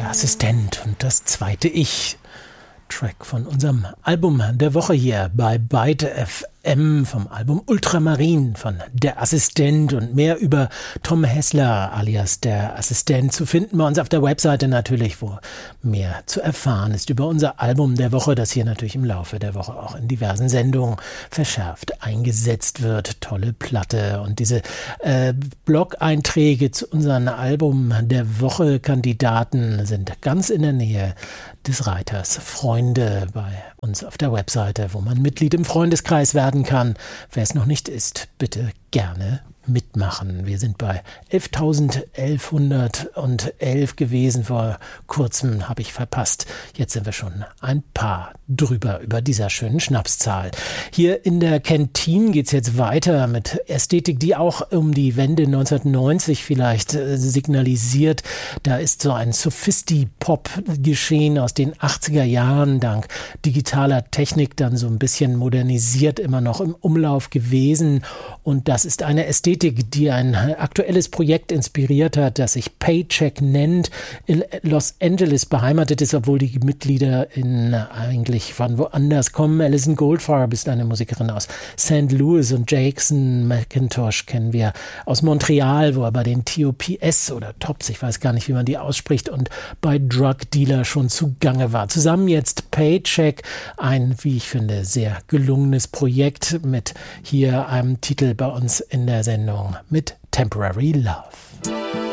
Der Assistent und das zweite Ich. Track von unserem Album der Woche hier bei Byte FM vom Album Ultramarin von Der Assistent, und mehr über Tom Hessler alias Der Assistent zu finden bei uns auf der Webseite natürlich, wo mehr zu erfahren ist über unser Album der Woche, das hier natürlich im Laufe der Woche auch in diversen Sendungen verschärft eingesetzt wird. Tolle Platte, und diese Blog-Einträge zu unseren Album der Woche Kandidaten sind ganz in der Nähe des Reiters Freunde bei uns auf der Webseite, wo man Mitglied im Freundeskreis werden kann. Wer es noch nicht ist, bitte gerne mitmachen. Wir sind bei 11.1111 gewesen. Vor kurzem habe ich verpasst. Jetzt sind wir schon ein paar drüber über dieser schönen Schnapszahl. Hier in der Kantine geht es jetzt weiter mit Ästhetik, die auch um die Wende 1990 vielleicht signalisiert. Da ist so ein Sophisti-Pop geschehen aus den 80er Jahren, dank digitaler Technik dann so ein bisschen modernisiert, immer noch im Umlauf gewesen. Und das ist eine Ästhetik, die ein aktuelles Projekt inspiriert hat, das sich Paycheck nennt, in Los Angeles beheimatet ist, obwohl die Mitglieder eigentlich von woanders kommen. Alison Goldfarb ist eine Musikerin aus St. Louis und Jackson McIntosh kennen wir aus Montreal, wo er bei den TOPS oder Tops, ich weiß gar nicht, wie man die ausspricht, und bei Drug Dealer schon zugange war. Zusammen jetzt Paycheck, ein, wie ich finde, sehr gelungenes Projekt mit hier einem Titel bei uns in der Sendung mit Temporary Love.